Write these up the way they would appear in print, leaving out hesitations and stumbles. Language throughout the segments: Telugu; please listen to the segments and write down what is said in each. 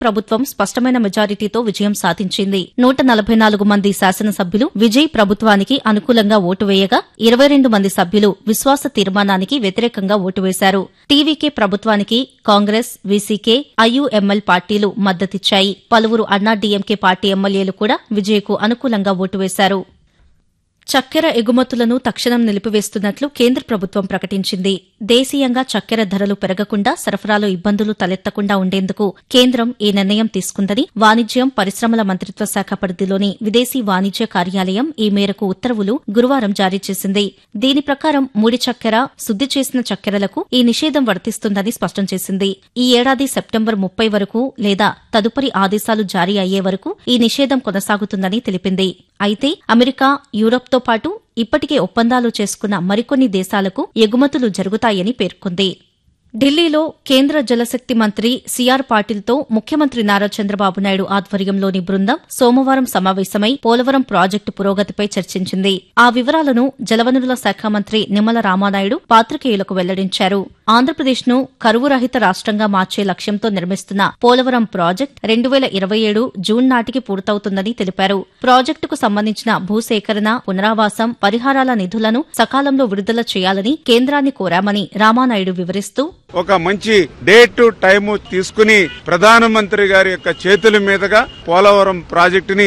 ప్రభుత్వం స్పష్టమైన మెజారిటీతో విజయం సాధించింది. 144 మంది శాసనసభ్యులు విజయ్ ప్రభుత్వానికి అనుకూలంగా ఓటు వేయగా 22 మంది సభ్యులు విశ్వాస తీర్మానానికి వ్యతిరేకంగా ఓటు వేశారు. టీవీకే ప్రభుత్వానికి కాంగ్రెస్, వీసీకే, ఐయుఎంఎల్ పార్టీలు మద్దతిచ్చాయి. పలువురు అన్నాడీఎంకే పార్టీ ఎమ్మెల్యేలు కూడా విజయ్కు అనుకూలంగా ఓటు వేశారు. చక్కెర ఎగుమతులను తక్షణం నిలిపివేస్తున్నట్లు కేంద్ర ప్రభుత్వం ప్రకటించింది. దేశీయంగా చక్కెర ధరలు పెరగకుండా, సరఫరాలో ఇబ్బందులు తలెత్తకుండా ఉండేందుకు కేంద్రం ఈ నిర్ణయం తీసుకుందని వాణిజ్యం, పరిశ్రమల మంత్రిత్వ శాఖ పరిధిలోని విదేశీ వాణిజ్య కార్యాలయం ఈ మేరకు ఉత్తర్వులు గురువారం జారీ చేసింది. దీని ప్రకారం ముడి చక్కెర, శుద్ది చేసిన చక్కెరలకు ఈ నిషేధం వర్తిస్తుందని స్పష్టం చేసింది. ఈ ఏడాది సెప్టెంబర్ 30 వరకు లేదా తదుపరి ఆదేశాలు జారీ అయ్యే వరకు ఈ నిషేధం కొనసాగుతుందని తెలిపింది. అయితే అమెరికా, యూరప్తో పాటు ఇప్పటికే ఒప్పందాలు చేసుకున్న మరికొన్ని దేశాలకు ఎగుమతులు జరుగుతాయని పేర్కొంది. ఢిల్లీలో కేంద్ర జలశక్తి మంత్రి సీఆర్ పాటిల్తో ముఖ్యమంత్రి నారా చంద్రబాబు నాయుడు ఆధ్వర్యంలోని బృందం సోమవారం సమావేశమై పోలవరం ప్రాజెక్టు పురోగతిపై చర్చించింది. ఆ వివరాలను జలవనరుల శాఖ మంత్రి నిమ్మల రామానాయుడు పాత్రికేయులకు వెల్లడించారు. ఆంధ్రప్రదేశ్ను కరువు రహిత రాష్ట్రంగా మార్చే లక్ష్యంతో నిర్మిస్తున్న పోలవరం ప్రాజెక్టు 2027 జూన్ నాటికి పూర్తవుతుందని తెలిపారు. ప్రాజెక్టుకు సంబంధించిన భూసేకరణ, పునరావాసం, పరిహారాల నిధులను సకాలంలో విడుదల చేయాలని కేంద్రాన్ని కోరామని రామానాయుడు వివరిస్తూ, ఒక మంచి డేట్ టైము తీసుకుని ప్రధానమంత్రి గారి యొక్క చేతుల మీదుగా పోలవరం ప్రాజెక్టుని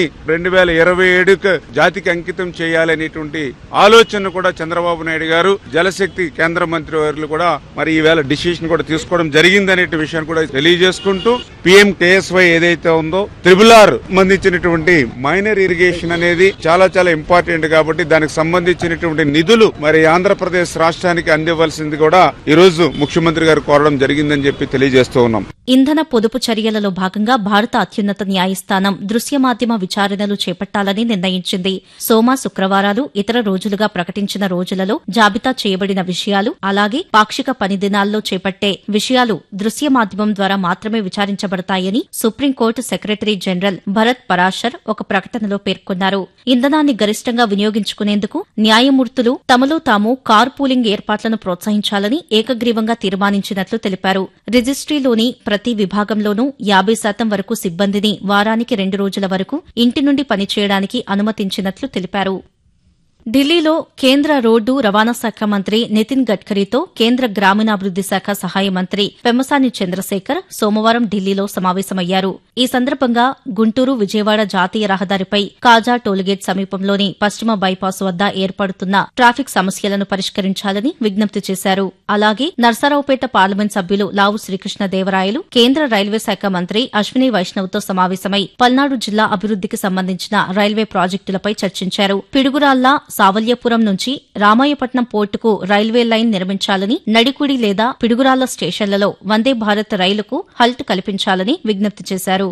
2027కు జాతికి అంకితం చేయాలనేటువంటి ఆలోచన కూడా చంద్రబాబు నాయుడు గారు, జలశక్తి కేంద్ర మంత్రి వారు కూడా మరి ఈవేళ డిసిషన్ కూడా తీసుకోవడం జరిగిందనే విషయాన్ని కూడా తెలియజేసుకుంటూ, పీఎం కేఎస్వై ఏదైతే ఉందో RRR సంబంధించినటువంటి మైనర్ ఇరిగేషన్ అనేది చాలా చాలా ఇంపార్టెంట్ కాబట్టి దానికి సంబంధించినటువంటి నిధులు మరి ఆంధ్రప్రదేశ్ రాష్ట్రానికి అందివ్వాల్సింది కూడా ఈ రోజు ముఖ్యమంత్రి గారు కోరడం జరిగిందని చెప్పి తెలియజేస్తూ ఉన్నాం. ఇంధన పొదుపు చర్యలలో భాగంగా భారత అత్యున్నత న్యాయస్థానం దృశ్య మాధ్యమ విచారణలు చేపట్టాలని నిర్ణయించింది. సోమ, శుక్రవారాలు ఇతర రోజులుగా ప్రకటించిన రోజులలో జాబితా చేయబడిన విషయాలు, అలాగే పాక్షిక పని దినాల్లో చేపట్టే విషయాలు దృశ్య మాధ్యమం ద్వారా మాత్రమే విచారించబడతాయని supreme court secretary general Bharat Parashar ఒక ప్రకటనలో పేర్కొన్నారు. ఇంధనాన్ని గరిష్టంగా వినియోగించుకునేందుకు న్యాయమూర్తులు తమలో తాము కార్ పూలింగ్ ఏర్పాట్లను ప్రోత్సహించాలని ఏకగ్రీవంగా తీర్మానించినట్లు తెలిపారు. రిజిస్ట్రీలోని ప్రతి విభాగంలోనూ 50% వరకు సిబ్బందిని వారానికి 2 రోజుల వరకు ఇంటి నుండి పనిచేయడానికి అనుమతించినట్లు తెలిపారు. ఢిల్లీలో కేంద్ర రోడ్డు రవాణా శాఖ మంత్రి నితిన్ గడ్కరీతో కేంద్ర గ్రామీణాభివృద్ది శాఖ సహాయ మంత్రి పెమ్మసాని చంద్రశేఖర్ సోమవారం ఢిల్లీలో సమావేశమయ్యారు. ఈ సందర్భంగా గుంటూరు, విజయవాడ జాతీయ రహదారిపై కాజా టోల్గేట్ సమీపంలోని పశ్చిమ బైపాస్ వద్ద ఏర్పడుతున్న ట్రాఫిక్ సమస్యలను పరిష్కరించాలని విజ్ఞప్తి చేశారు. అలాగే నర్సారావుపేట పార్లమెంట్ సభ్యులు లావు శ్రీకృష్ణదేవరాయలు కేంద్ర రైల్వే శాఖ మంత్రి అశ్విని వైష్ణవ్తో సమావేశమై పల్నాడు జిల్లా అభివృద్దికి సంబంధించిన రైల్వే ప్రాజెక్టులపై చర్చించారు. పిడుగురాళ్ల, సావల్యపురం నుంచి రామాయపట్నం పోర్టుకు రైల్వే లైన్ నిర్మించాలని, నడికుడి లేదా పిడుగురాళ్ల స్టేషన్లలో వందే భారత్ రైలుకు హల్ట్ కల్పించాలని విజ్ఞప్తి చేశారు.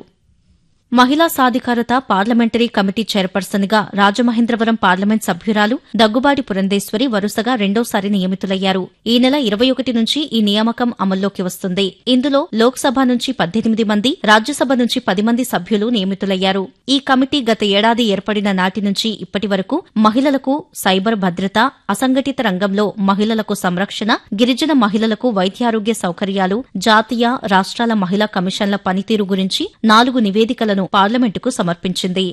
మహిళా సాధికారత పార్లమెంటరీ కమిటీ చైర్పర్సన్ గా రాజమహేంద్రవరం పార్లమెంట్ సభ్యురాలు దగ్గుబాటి పురంధేశ్వరి వరుసగా రెండోసారి నియమితులయ్యారు. ఈ నెల 21 నుంచి ఈ నియామకం అమల్లోకి వస్తుంది. ఇందులో లోక్సభ నుంచి 18 మంది, రాజ్యసభ నుంచి 10 మంది సభ్యులు నియమితులయ్యారు. ఈ కమిటీ గత ఏడాది ఏర్పడిన నాటి నుంచి ఇప్పటి వరకు మహిళలకు సైబర్ భద్రత, అసంఘటిత రంగంలో మహిళలకు సంరక్షణ, గిరిజన మహిళలకు వైద్యారోగ్య సౌకర్యాలు, జాతీయ, రాష్ట్రాల మహిళా కమిషన్ల పనితీరు గురించి 4 నివేదికలను పార్లమెంటుకు సమర్పించింది.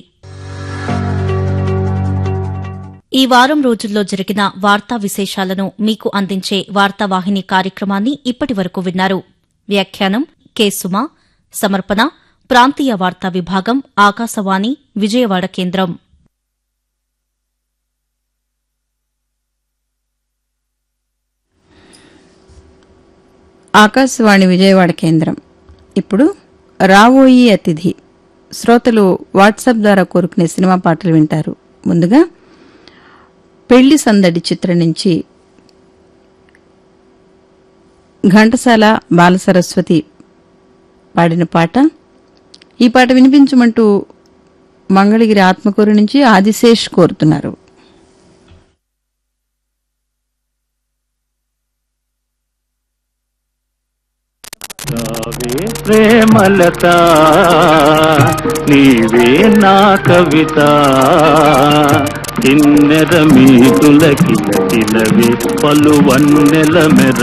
ఈ వారం రోజుల్లో జరిగిన వార్తా విశేషాలను మీకు అందించే వార్తావాహిని కార్యక్రమాన్ని ఇప్పటి వరకు విన్నారు. వ్యాఖ్యానం కె సుమ, సమర్పణ ప్రాంతీయ వార్తా విభాగం, ఆకాశవాణి విజయవాడ కేంద్రం. ఆకాశవాణి విజయవాడ కేంద్రం. ఇప్పుడు రావోయి అతిథి శ్రోతలు వాట్సాప్ ద్వారా కోరుకునే సినిమా పాటలు వింటారు. ముందుగా పెళ్లి సందడి చిత్రం నుంచి ఘంటసాల, బాలసరస్వతి పాడిన పాట. ఈ పాట వినిపించమంటూ మంగళగిరి ఆత్మకూరు నుంచి ఆదిశేష్ కోరుతున్నారు. ప్రేమలత నీవే నా కవిత, కిన్నెర మీదుల కిలకిలవే పలువన్నెల మెర